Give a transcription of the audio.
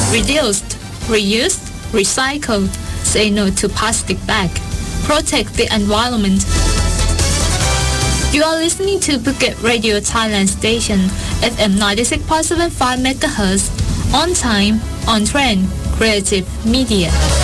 Reduced, reused, recycled. Say no to plastic bag. Protect the environment. You are listening to Phuket Radio Thailand Station, FM 96.75 MHz. On time, on trend, creative media.